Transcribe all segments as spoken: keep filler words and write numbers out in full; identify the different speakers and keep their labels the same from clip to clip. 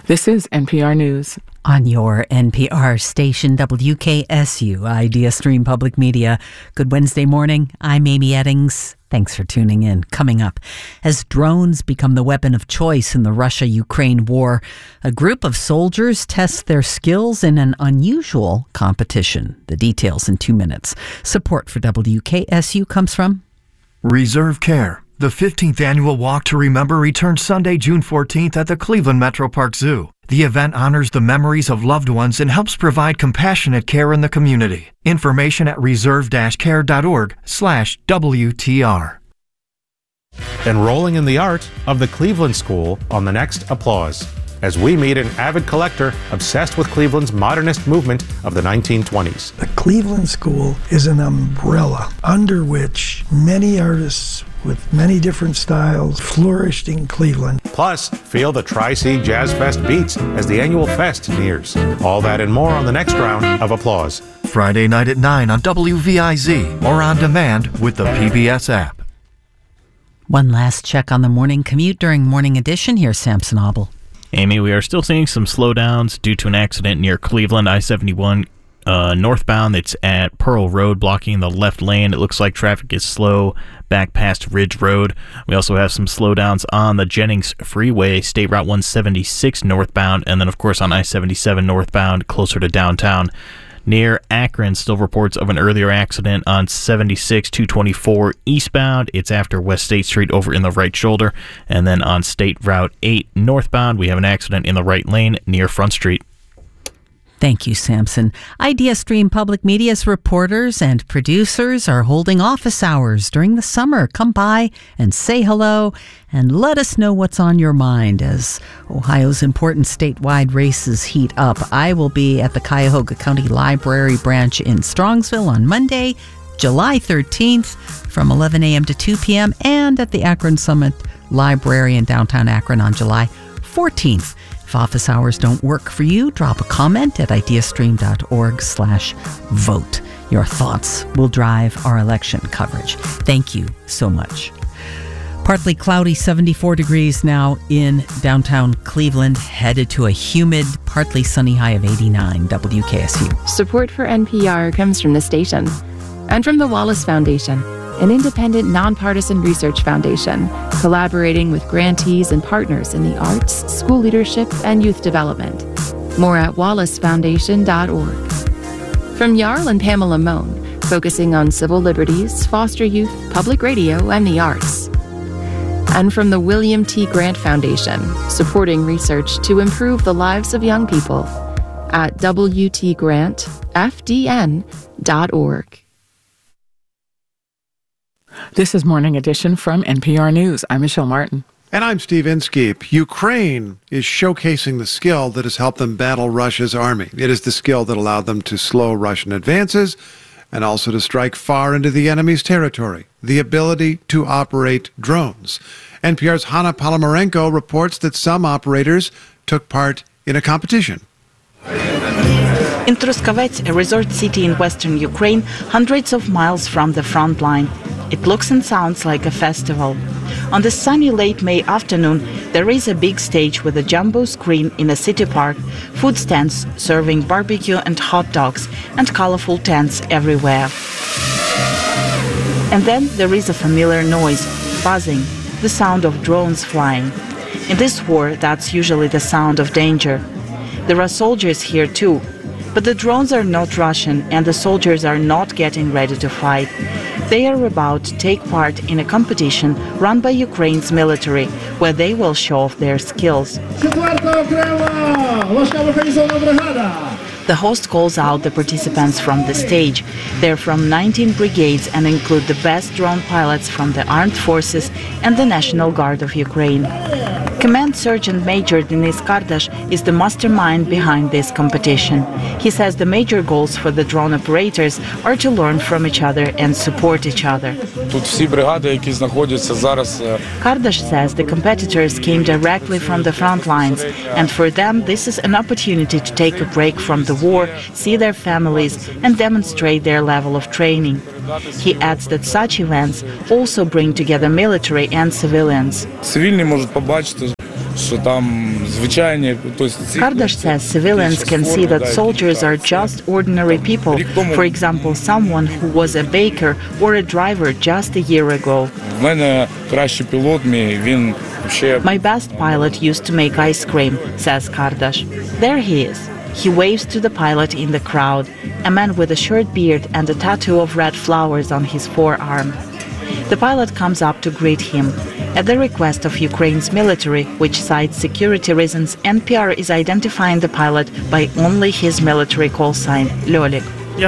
Speaker 1: This is N P R News.
Speaker 2: On your N P R station, W K S U, Idea Stream Public Media. Good Wednesday morning. I'm Amy Eddings. Thanks for tuning in. Coming up, as drones become the weapon of choice in the Russia-Ukraine war, a group of soldiers tests their skills in an unusual competition. The details in two minutes. Support for W K S U comes from
Speaker 3: Reserve Care. The fifteenth annual Walk to Remember returns Sunday, June fourteenth at the Cleveland Metro Park Zoo. The event honors the memories of loved ones and helps provide compassionate care in the community. Information at reserve-care.org slash WTR.
Speaker 4: Enrolling in the art of the Cleveland School on the next Applause, as we meet an avid collector obsessed with Cleveland's modernist movement of the nineteen twenties.
Speaker 5: The Cleveland School is an umbrella under which many artists with many different styles flourished in Cleveland.
Speaker 4: Plus, feel the Tri-C Jazz Fest beats as the annual fest nears. All that and more on the next round of Applause.
Speaker 3: Friday night at nine on W V I Z or on demand with the P B S app.
Speaker 2: One last check on the morning commute during Morning Edition. Here's Samson Obel.
Speaker 6: Amy, we are still seeing some slowdowns due to an accident near Cleveland, I seventy-one uh, northbound. It's at Pearl Road, blocking the left lane. It looks like traffic is slow back past Ridge Road. We also have some slowdowns on the Jennings Freeway, State Route one seventy-six northbound, and then, of course, on I seventy-seven northbound, closer to downtown. Near Akron, still reports of an earlier accident on seventy-six two twenty-four eastbound. It's after West State Street over in the right shoulder. And then on State Route eight northbound, we have an accident in the right lane near Front Street.
Speaker 2: Thank you, Samson. Idea Stream Public Media's reporters and producers are holding office hours during the summer. Come by and say hello and let us know what's on your mind as Ohio's important statewide races heat up. I will be at the Cuyahoga County Library branch in Strongsville on Monday, July thirteenth from eleven a.m. to two p.m. and at the Akron Summit Library in downtown Akron on July fourteenth. If office hours don't work for you, drop a comment at ideastream.org slash vote. Your thoughts will drive our election coverage. Thank you so much. Partly cloudy, seventy-four degrees now in downtown Cleveland, headed to a humid, partly sunny high of eighty-nine. W K S U.
Speaker 7: Support for N P R comes from the station and from the Wallace Foundation, an independent, nonpartisan research foundation collaborating with grantees and partners in the arts, school leadership, and youth development. More at wallace foundation dot org. From Jarl and Pamela Mohn, focusing on civil liberties, foster youth, public radio, and the arts. And from the William T. Grant Foundation, supporting research to improve the lives of young people at w t grant f d n dot org.
Speaker 1: This is Morning Edition from N P R News. I'm Michelle Martin.
Speaker 8: And I'm Steve Inskeep. Ukraine is showcasing the skill that has helped them battle Russia's army. It is the skill that allowed them to slow Russian advances and also to strike far into the enemy's territory. The ability to operate drones. N P R's Hanna Palomarenko reports that some operators took part in a competition.
Speaker 9: In Truskavets, a resort city in western Ukraine, hundreds of miles from the front line. It looks and sounds like a festival. On this sunny late May afternoon, there is a big stage with a jumbo screen in a city park, food stands serving barbecue and hot dogs, and colorful tents everywhere. And then there is a familiar noise, buzzing, the sound of drones flying. In this war, that's usually the sound of danger. There are soldiers here too, but the drones are not Russian and the soldiers are not getting ready to fight. They are about to take part in a competition run by Ukraine's military, where they will show off their skills. The host calls out the participants from the stage. They're from nineteen brigades and include the best drone pilots from the armed forces and the National Guard of Ukraine. Command Sergeant Major Denis Kardash is the mastermind behind this competition. He says the major goals for the drone operators are to learn from each other and support each other. Kardash says the competitors came directly from the front lines, and for them this is an opportunity to take a break from the war, see their families, and demonstrate their level of training. He adds that such events also bring together military and civilians. Kardash says civilians can see that soldiers are just ordinary people. For example, someone who was a baker or a driver just a year ago. My best pilot used to make ice cream, says Kardash. There he is. He waves to the pilot in the crowd, a man with a short beard and a tattoo of red flowers on his forearm. The pilot comes up to greet him. At the request of Ukraine's military, which cites security reasons, N P R is identifying the pilot by only his military call sign, Lyolik.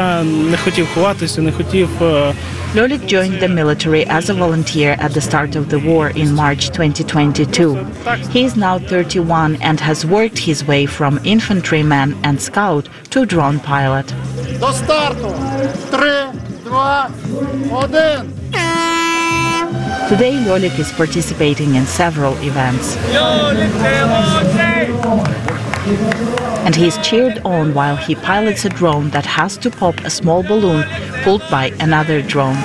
Speaker 9: Lyolik joined the military as a volunteer at the start of the war in March twenty twenty-two. He is now thirty-one and has worked his way from infantryman and scout to drone pilot.
Speaker 10: До старту! Три, два, один!
Speaker 9: Today, Lyolik is participating in several events. And he is cheered on while he pilots a drone that has to pop a small balloon pulled by another drone.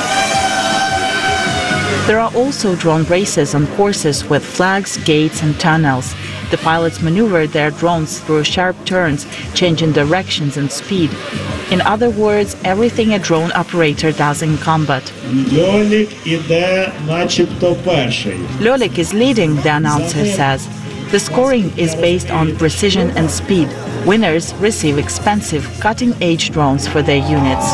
Speaker 9: There are also drone races on courses with flags, gates and tunnels. The pilots maneuver their drones through sharp turns, changing directions and speed. In other words, everything a drone operator does in combat. Lyolik is leading, the announcer says. The scoring is based on precision and speed. Winners receive expensive, cutting-edge drones for their units.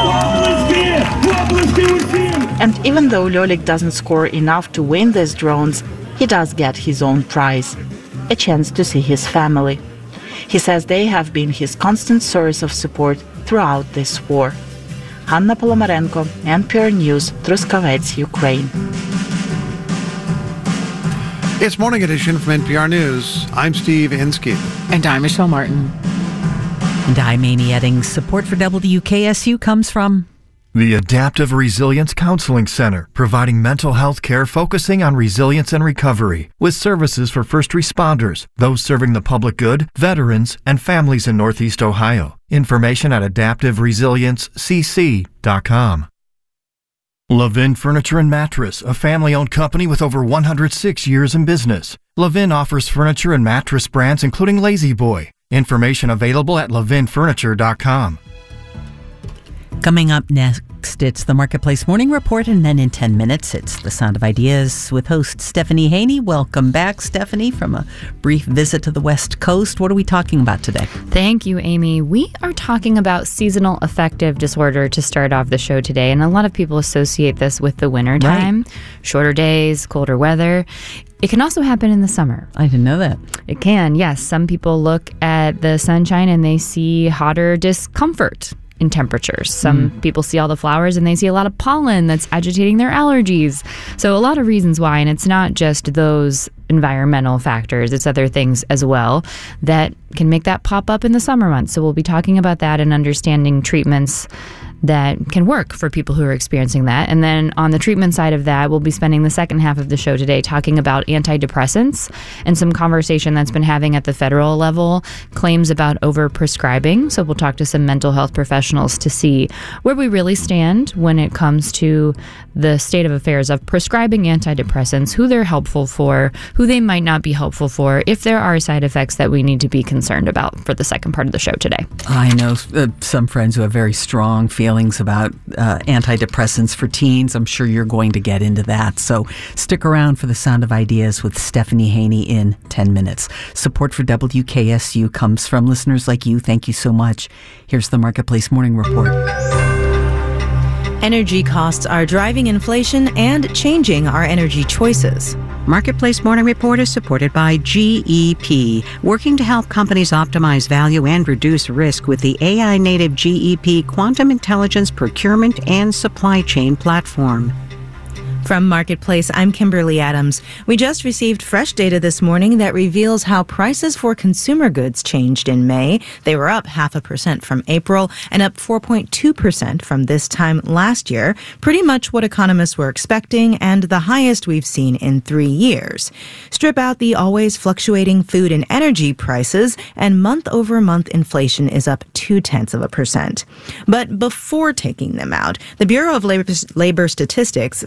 Speaker 9: And even though Lyolik doesn't score enough to win these drones, he does get his own prize, a chance to see his family. He says they have been his constant source of support throughout this war. Hanna Polomarenko, N P R News, Truskavets, Ukraine.
Speaker 8: It's Morning Edition from N P R News. I'm Steve Inskeep.
Speaker 1: And I'm Michelle Martin.
Speaker 2: And I'm Amy Eddings. Support for W K S U comes from
Speaker 3: the Adaptive Resilience Counseling Center, providing mental health care focusing on resilience and recovery, with services for first responders, those serving the public good, veterans, and families in Northeast Ohio. Information at adaptive resilience c c dot com. Levin Furniture and Mattress, a family-owned company with over one hundred six years in business. Levin offers furniture and mattress brands including Lazy Boy. Information available at levin furniture dot com.
Speaker 2: Coming up next, it's the Marketplace Morning Report, and then in ten minutes, it's The Sound of Ideas with host Stephanie Haney. Welcome back, Stephanie, from a brief visit to the West Coast. What are we talking about today?
Speaker 11: Thank you, Amy. We are talking about seasonal affective disorder to start off the show today, and a lot of people associate this with the winter time, right. Shorter days, colder weather. It can also happen in the summer.
Speaker 2: I didn't know that.
Speaker 11: It can, yes. Some people look at the sunshine and they see hotter discomfort in temperatures. Some mm. people see all the flowers and they see a lot of pollen that's agitating their allergies. So a lot of reasons why, and it's not just those environmental factors, it's other things as well that can make that pop up in the summer months. So we'll be talking about that and understanding treatments that can work for people who are experiencing that. And then on the treatment side of that, we'll be spending the second half of the show today talking about antidepressants and some conversation that's been having at the federal level, claims about overprescribing. So we'll talk to some mental health professionals to see where we really stand when it comes to the state of affairs of prescribing antidepressants, who they're helpful for, who they might not be helpful for, if there are side effects that we need to be concerned about for the second part of the show today.
Speaker 2: I know uh, some friends who have very strong feelings about uh, antidepressants for teens. I'm sure you're going to get into that. So stick around for The Sound of Ideas with Stephanie Haney in ten minutes. Support for W K S U comes from listeners like you. Thank you so much. Here's the Marketplace Morning Report.
Speaker 12: Energy costs are driving inflation and changing our energy choices. Marketplace Morning Report is supported by G E P, working to help companies optimize value and reduce risk with the A I-native G E P Quantum Intelligence Procurement and Supply Chain Platform. From Marketplace, I'm Kimberly Adams. We just received fresh data this morning that reveals how prices for consumer goods changed in May. They were up half a percent from April and up four point two percent from this time last year, pretty much what economists were expecting and the highest we've seen in three years. Strip out the always fluctuating food and energy prices, and month-over-month inflation is up two-tenths of a percent. But before taking them out, the Bureau of Labor, Labor Statistics says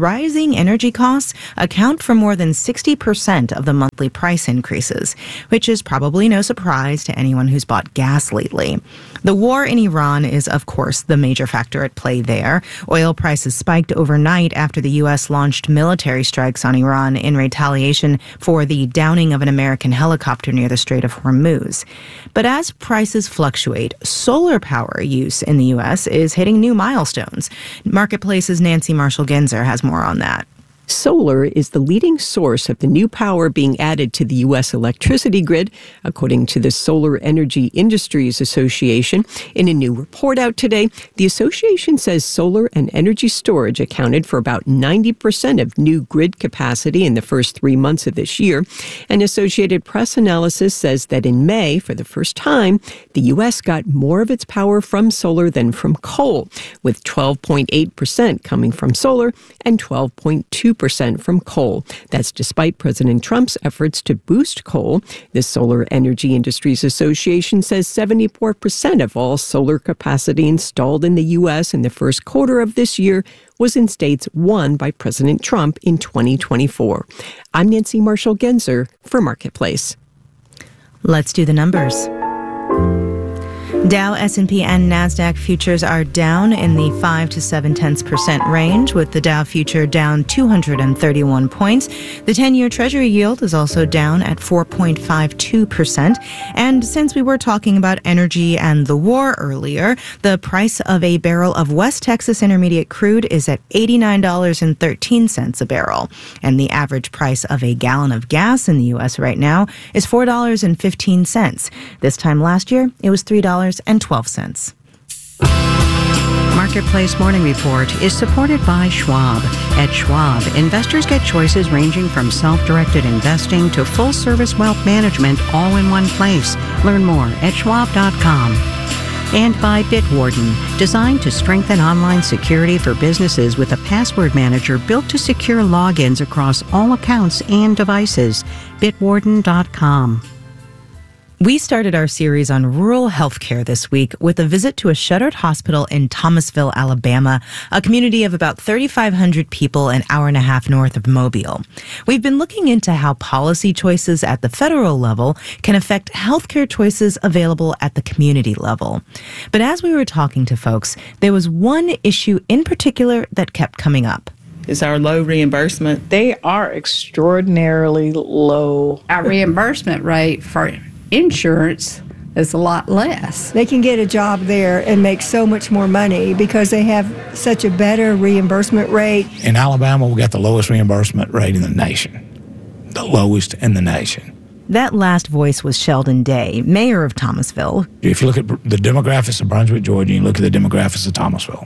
Speaker 13: rising energy costs account for more than sixty percent of the monthly price increases, which is probably no surprise to anyone who's bought gas lately. The war in Iran is, of course, the major factor at play there. Oil prices spiked overnight after the U S launched military strikes on Iran in retaliation for the downing of an American helicopter near the Strait of Hormuz. But as prices fluctuate, solar power use in the U S is hitting new milestones. Marketplace's Nancy Marshall-Genzer has more on that.
Speaker 14: Solar is the leading source of the new power being added to the U S electricity grid, according to the Solar Energy Industries Association. In a new report out today, the association says solar and energy storage accounted for about ninety percent of new grid capacity in the first three months of this year. And Associated Press analysis says that in May, for the first time, the U S got more of its power from solar than from coal, with twelve point eight percent coming from solar and twelve point two percent from coal. That's despite President Trump's efforts to boost coal. The Solar Energy Industries Association says seventy-four percent of all solar capacity installed in the U S in the first quarter of this year was in states won by President Trump in twenty twenty-four. I'm Nancy Marshall-Genzer for Marketplace.
Speaker 13: Let's do the numbers. Dow, S and P, and NASDAQ futures are down in the five to seven tenths percent range, with the Dow future down two hundred thirty-one points. The ten-year Treasury yield is also down at four point five two percent. And since we were talking about energy and the war earlier, the price of a barrel of West Texas Intermediate crude is at eighty-nine dollars and thirteen cents a barrel. And the average price of a gallon of gas in the U S right now is four dollars and fifteen cents. This time last year, it was three dollars and twelve cents.
Speaker 12: Marketplace Morning Report is supported by Schwab. At Schwab, investors get choices ranging from self-directed investing to full-service wealth management all in one place. Learn more at schwab dot com. And by Bitwarden, designed to strengthen online security for businesses with a password manager built to secure logins across all accounts and devices. bitwarden dot com.
Speaker 13: We started our series on rural healthcare this week with a visit to a shuttered hospital in Thomasville, Alabama, a community of about thirty-five hundred people an hour and a half north of Mobile. We've been looking into how policy choices at the federal level can affect healthcare choices available at the community level. But as we were talking to folks, there was one issue in particular that kept coming up.
Speaker 15: Is our low reimbursement.
Speaker 16: They are extraordinarily low.
Speaker 17: Our reimbursement rate for insurance is a lot less.
Speaker 18: They can get a job there and make so much more money because they have such a better reimbursement rate.
Speaker 19: In Alabama, we got the lowest reimbursement rate in the nation. The lowest in the nation.
Speaker 13: That last voice was Sheldon Day, mayor of Thomasville.
Speaker 19: If you look at the demographics of Brunswick, Georgia, and you look at the demographics of Thomasville,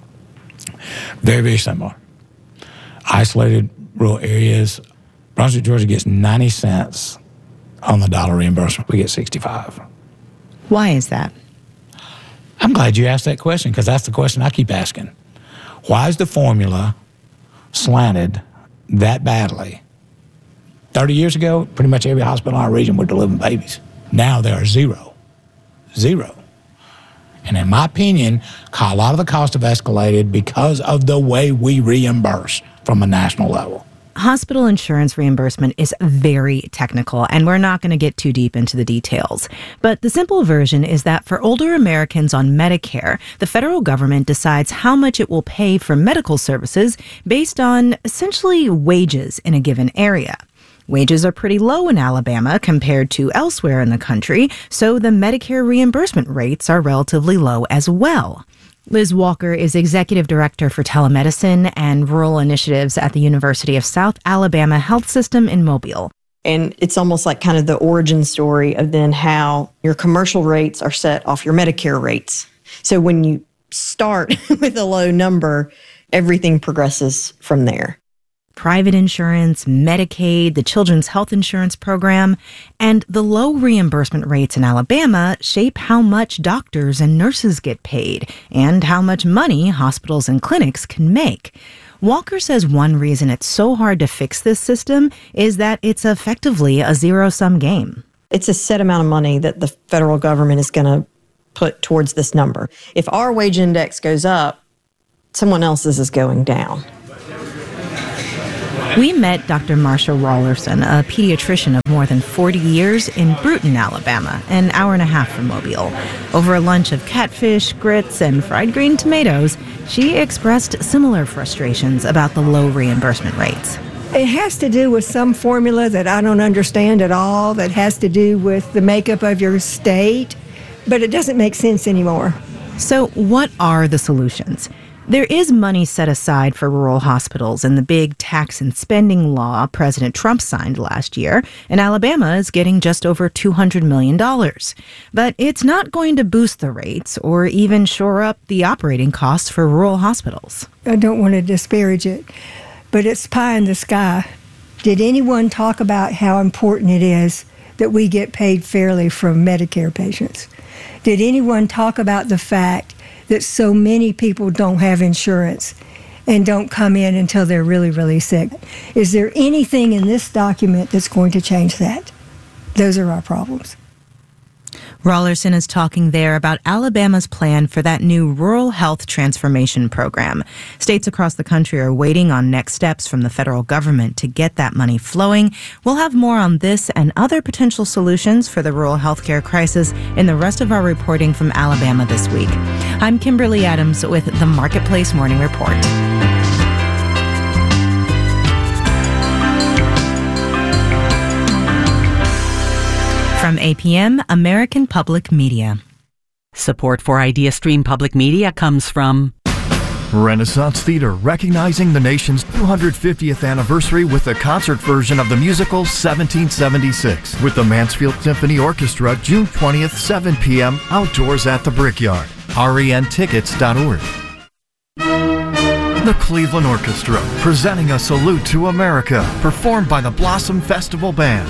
Speaker 19: very, very similar. Isolated rural areas. Brunswick, Georgia gets ninety cents on the dollar reimbursement. We get sixty-five.
Speaker 13: Why is that?
Speaker 19: I'm glad you asked that question because that's the question I keep asking. Why is the formula slanted that badly? thirty years ago, pretty much every hospital in our region were delivering babies. Now there are zero. Zero. And in my opinion, a lot of the costs have escalated because of the way we reimburse from a national level.
Speaker 13: Hospital insurance reimbursement is very technical, and we're not going to get too deep into the details. But the simple version is that for older Americans on Medicare, the federal government decides how much it will pay for medical services based on essentially wages in a given area. Wages are pretty low in Alabama compared to elsewhere in the country, so the Medicare reimbursement rates are relatively low as well. Liz Walker is Executive Director for Telemedicine and Rural Initiatives at the University of South Alabama Health System in Mobile.
Speaker 20: And it's almost like kind of the origin story of then how your commercial rates are set off your Medicare rates. So when you start with a low number, everything progresses from there.
Speaker 13: Private insurance, Medicaid, the Children's Health Insurance Program, and the low reimbursement rates in Alabama shape how much doctors and nurses get paid and how much money hospitals and clinics can make. Walker says one reason it's so hard to fix this system is that it's effectively a zero-sum game.
Speaker 20: It's a set amount of money that the federal government is going to put towards this number. If our wage index goes up, someone else's is going down.
Speaker 13: We met Doctor Marsha Rollerson, a pediatrician of more than forty years in Bruton, Alabama, an hour and a half from Mobile. Over a lunch of catfish, grits, and fried green tomatoes, she expressed similar frustrations about the low reimbursement rates.
Speaker 18: It has to do with some formula that I don't understand at all, that has to do with the makeup of your state, but it doesn't make sense anymore.
Speaker 13: So what are the solutions? There is money set aside for rural hospitals in the big tax and spending law President Trump signed last year, and Alabama is getting just over two hundred million dollars. But it's not going to boost the rates or even shore up the operating costs for rural hospitals.
Speaker 18: I don't want to disparage it, but it's pie in the sky. Did anyone talk about how important it is that we get paid fairly from Medicare patients? Did anyone talk about the fact that so many people don't have insurance and don't come in until they're really, really sick? Is there anything in this document that's going to change that? Those are our problems.
Speaker 13: Rollerson is talking there about Alabama's plan for that new Rural Health Transformation Program. States across the country are waiting on next steps from the federal government to get that money flowing. We'll have more on this and other potential solutions for the rural healthcare crisis in the rest of our reporting from Alabama this week. I'm Kimberly Adams with the Marketplace Morning Report. From A P M, American Public Media.
Speaker 2: Support for IdeaStream Public Media comes from
Speaker 3: Renaissance Theater, recognizing the nation's two hundred fiftieth anniversary with a concert version of the musical seventeen seventy-six with the Mansfield Symphony Orchestra, June twentieth, seven p.m., outdoors at the Brickyard. R E N tickets dot org. The Cleveland Orchestra, presenting a salute to America, performed by the Blossom Festival Band.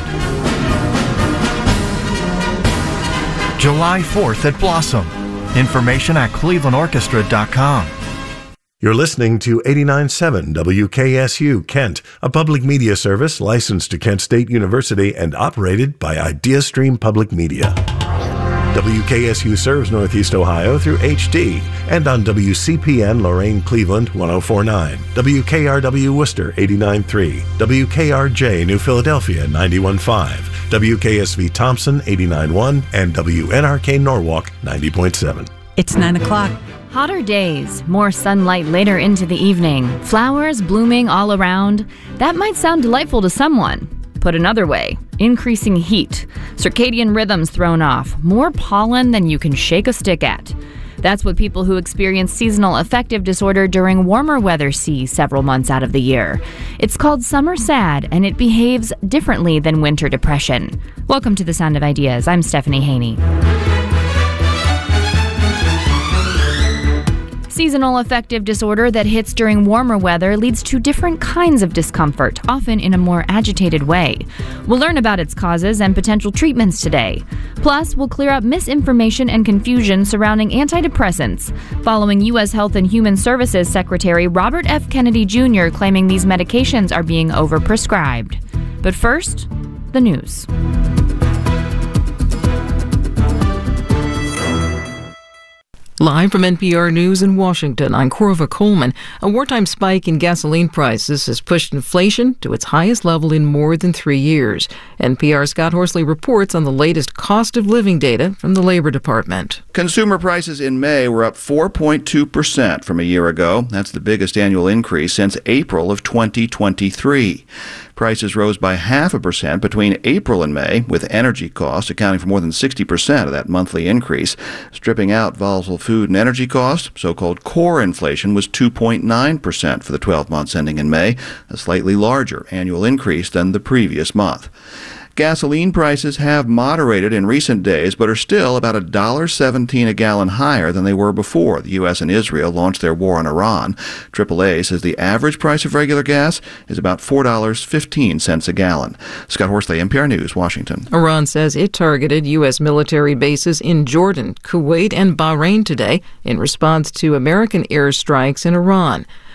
Speaker 3: July fourth at Blossom. Information at cleveland orchestra dot com.
Speaker 21: You're listening to eighty-nine point seven W K S U Kent, a public media service licensed to Kent State University and operated by IdeaStream Public Media. W K S U serves Northeast Ohio through H D and on W C P N Lorain Cleveland one oh four point nine, W K R W Worcester eighty-nine point three, W K R J New Philadelphia ninety-one point five, W K S V Thompson eighty-nine point one, and W N R K Norwalk ninety point seven.
Speaker 2: It's nine o'clock.
Speaker 11: Hotter days, more sunlight later into the evening, flowers blooming all around. That might sound delightful to someone. Put another way, increasing heat, circadian rhythms thrown off, more pollen than you can shake a stick at. That's what people who experience seasonal affective disorder during warmer weather see several months out of the year. It's called summer sad, and it behaves differently than winter depression. Welcome to The Sound of Ideas. I'm Stephanie Haney. Seasonal affective disorder that hits during warmer weather leads to different kinds of discomfort, often in a more agitated way. We'll learn about its causes and potential treatments today. Plus, we'll clear up misinformation and confusion surrounding antidepressants, following U S Health and Human Services Secretary Robert F. Kennedy Junior claiming these medications are being overprescribed. But first, the news.
Speaker 22: Live from N P R News in Washington, I'm Corva Coleman. A wartime spike in gasoline prices has pushed inflation to its highest level in more than three years. N P R's Scott Horsley reports on the latest cost of living data from the Labor Department.
Speaker 23: Consumer prices in May were up four point two percent from a year ago. That's the biggest annual increase since April of twenty twenty-three. Prices rose by half a percent between April and May, with energy costs accounting for more than sixty percent of that monthly increase. Stripping out volatile food and energy costs, so-called core inflation was two point nine percent for the twelve months ending in May, a slightly larger annual increase than the previous month. Gasoline prices have moderated in recent days, but are still about one dollar seventeen a gallon higher than they were before the U S and Israel launched their war on Iran. triple A says the average price of regular gas is about four dollars and fifteen cents a gallon. Scott Horsley, N P R News, Washington.
Speaker 22: Iran says it targeted U S military bases in Jordan, Kuwait, and Bahrain today in response to American airstrikes in Iran.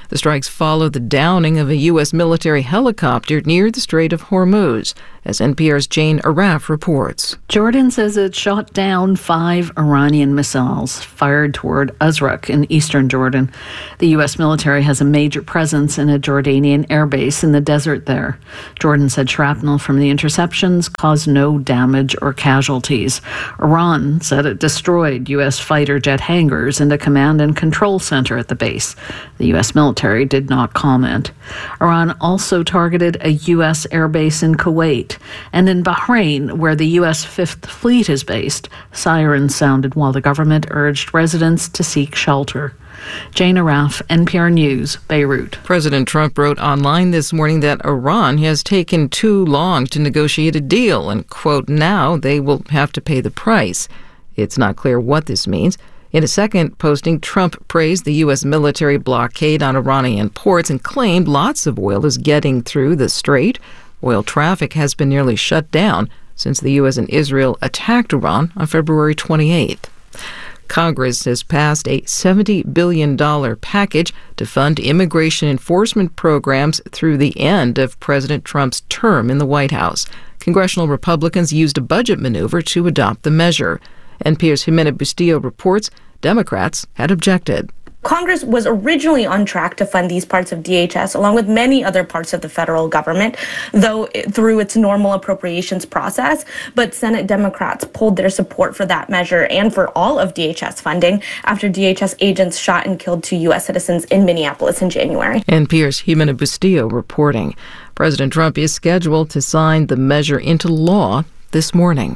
Speaker 22: The strikes follow the downing of a U S military helicopter near the Strait of Hormuz, as N P R's Jane Arraf reports.
Speaker 4: Jordan says it shot down five Iranian missiles fired toward Azraq in eastern Jordan. The U S military has a major presence in a Jordanian airbase in the desert there. Jordan said shrapnel from the interceptions caused no damage or casualties. Iran said it destroyed U S fighter jet hangars and a command and control center at the base. The U S military did not comment. Iran also targeted a U S airbase in Kuwait. And in Bahrain, where the U S Fifth Fleet is based, sirens sounded while the government urged residents to seek shelter. Jane Arraf, N P R News, Beirut.
Speaker 22: President Trump wrote online this morning that Iran has taken too long to negotiate a deal, and, quote, now they will have to pay the price. It's not clear what this means. In a second posting, Trump praised the U S military blockade on Iranian ports and claimed lots of oil is getting through the strait. Oil traffic has been nearly shut down since the U S and Israel attacked Iran on February twenty-eighth. Congress has passed a seventy billion dollars package to fund immigration enforcement programs through the end of President Trump's term in the White House. Congressional Republicans used a budget maneuver to adopt the measure. N P R's Jimena Bustillo reports Democrats had objected.
Speaker 5: Congress was originally on track to fund these parts of D H S, along with many other parts of the federal government, though through its normal appropriations process. But Senate Democrats pulled their support for that measure and for all of D H S funding after D H S agents shot and killed two U S citizens in Minneapolis in January.
Speaker 22: N P R's Jimena Bustillo reporting. President Trump is scheduled to sign the measure into law this morning.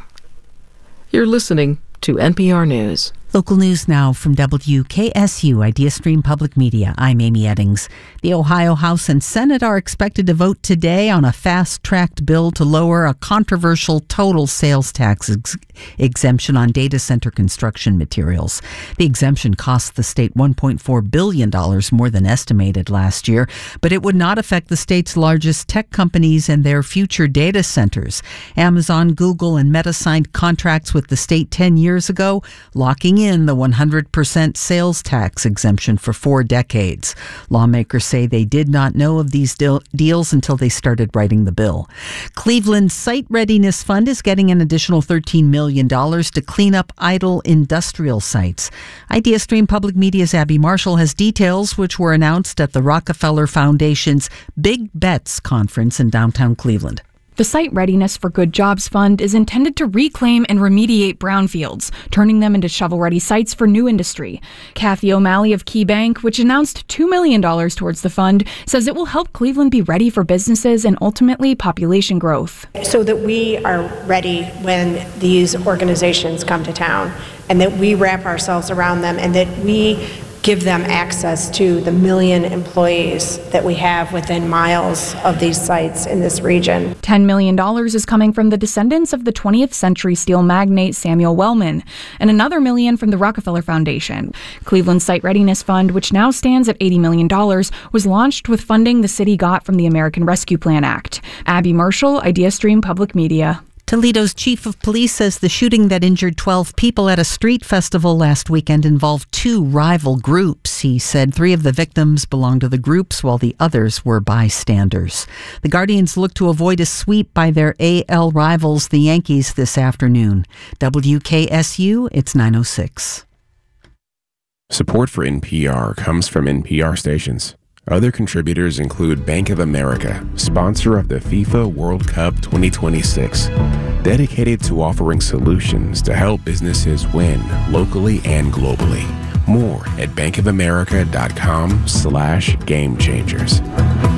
Speaker 22: You're listening to N P R News.
Speaker 2: Local news now from W K S U IdeaStream Public Media. I'm Amy Eddings. The Ohio House and Senate are expected to vote today on a fast-tracked bill to lower a controversial total sales tax ex- exemption on data center construction materials. The exemption cost the state one point four billion dollars more than estimated last year, but it would not affect the state's largest tech companies and their future data centers. Amazon, Google, and Meta signed contracts with the state ten years ago, locking in the one hundred percent sales tax exemption for four decades. Lawmakers say they did not know of these deal- deals until they started writing the bill. Cleveland's Site Readiness Fund is getting an additional thirteen million dollars to clean up idle industrial sites. IdeaStream Public Media's Abby Marshall has details, which were announced at the Rockefeller Foundation's Big Bets conference in downtown Cleveland.
Speaker 6: The Site Readiness for Good Jobs Fund is intended to reclaim and remediate brownfields, turning them into shovel-ready sites for new industry. Kathy O'Malley of KeyBank, which announced two million dollars towards the fund, says it will help Cleveland be ready for businesses and ultimately population growth.
Speaker 24: So that we are ready when these organizations come to town, and that we wrap ourselves around them, and that we give them access to the million employees that we have within miles of these sites in this region.
Speaker 6: ten million dollars is coming from the descendants of the twentieth century steel magnate Samuel Wellman, and another million from the Rockefeller Foundation. Cleveland's Site Readiness Fund, which now stands at eighty million dollars, was launched with funding the city got from the American Rescue Plan Act. Abby Marshall, IdeaStream Public Media.
Speaker 2: Toledo's chief of police says the shooting that injured twelve people at a street festival last weekend involved two rival groups. He said three of the victims belonged to the groups while the others were bystanders. The Guardians look to avoid a sweep by their A L rivals, the Yankees, this afternoon. W K S U, it's nine oh six.
Speaker 25: Support for N P R comes from N P R stations. Other contributors include Bank of America, sponsor of the FIFA World Cup twenty twenty-six, dedicated to offering solutions to help businesses win locally and globally. More at bankofamerica.com slash game changers.